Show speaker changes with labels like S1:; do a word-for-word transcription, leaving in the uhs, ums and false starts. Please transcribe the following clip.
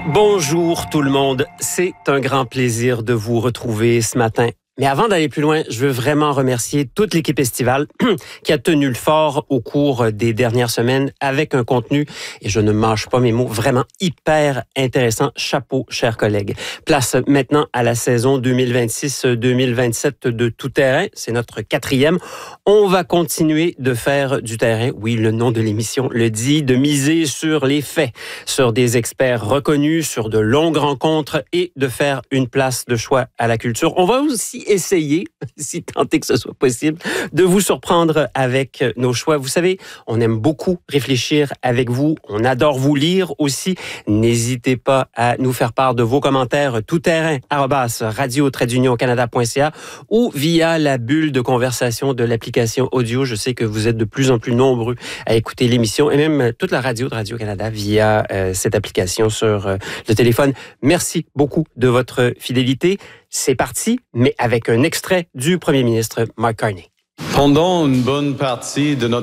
S1: Bonjour tout le monde, c'est un grand plaisir de vous retrouver ce matin. Mais avant d'aller plus loin, je veux vraiment remercier toute l'équipe estivale qui a tenu le fort au cours des dernières semaines avec un contenu, et je ne mâche pas mes mots, vraiment hyper intéressant. Chapeau, chers collègues. Place maintenant à la saison deux mille vingt-six deux mille vingt-sept de Tout terrain. C'est notre quatrième. On va continuer de faire du terrain. Oui, le nom de l'émission le dit, de miser sur les faits, sur des experts reconnus, sur de longues rencontres et de faire une place de choix à la culture. On va aussi essayer, si tant est que ce soit possible, de vous surprendre avec nos choix. Vous savez, on aime beaucoup réfléchir avec vous. On adore vous lire aussi. N'hésitez pas à nous faire part de vos commentaires tout-terrain, arobase radio trait d'union canada point c a ou via la bulle de conversation de l'application audio. Je sais que vous êtes de plus en plus nombreux à écouter l'émission et même toute la radio de Radio-Canada via euh, cette application sur euh, le téléphone. Merci beaucoup de votre fidélité. C'est parti, mais avec un extrait du premier ministre Mark Carney.
S2: Pendant une bonne partie de notre